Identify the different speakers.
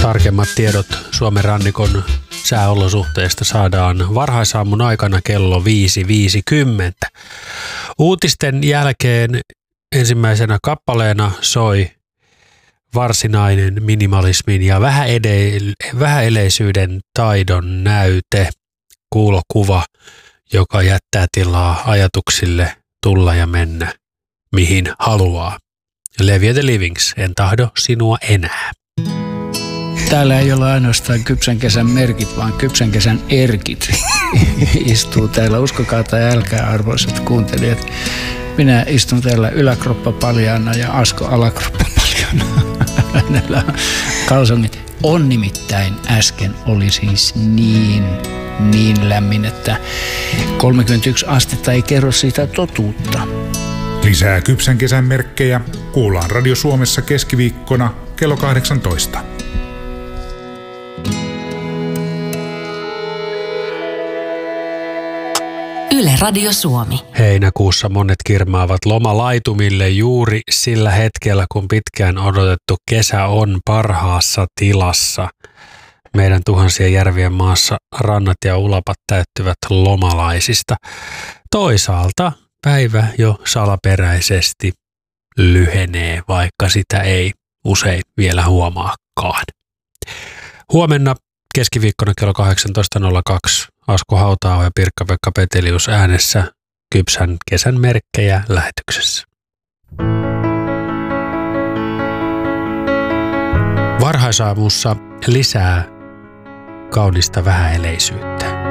Speaker 1: Tarkemmat tiedot Suomen rannikon sääolosuhteista saadaan varhaisaamun aikana kello 5.50. Uutisten jälkeen ensimmäisenä kappaleena soi varsinainen minimalismin ja vähäeleisyyden taidon näyte, kuulokuva, joka jättää tilaa ajatuksille tulla ja mennä mihin haluaa. Levi the Livings, en tahdo sinua enää.
Speaker 2: Täällä ei ole ainoastaan kypsän kesän merkit, vaan kypsän kesän erkit istuu täällä. Uskokaa tai älkää, arvoisat kuuntelijat. Minä istun täällä yläkroppa paljaana ja Asko alakroppa paljaana. Hänellä on kalsongit. On nimittäin äsken oli siis niin lämmin, että 31 astetta ei kerro siitä totuutta.
Speaker 3: Lisää kypsän kesän merkkejä kuullaan Radio Suomessa keskiviikkona kello 18.
Speaker 4: Yle Radio Suomi.
Speaker 1: Heinäkuussa monet kirmaavat lomalaitumille juuri sillä hetkellä, kun pitkään odotettu kesä on parhaassa tilassa. Meidän tuhansien järvien maassa rannat ja ulapat täyttyvät lomalaisista. Toisaalta päivä jo salaperäisesti lyhenee, vaikka sitä ei usein vielä huomaakaan. Huomenna keskiviikkona kello 18.02 Asko Hauta-aho ja Pirkka-Pekka Petelius äänessä kypsän kesän merkkejä lähetyksessä. Varhaisaamussa lisää kaunista vähäeleisyyttä.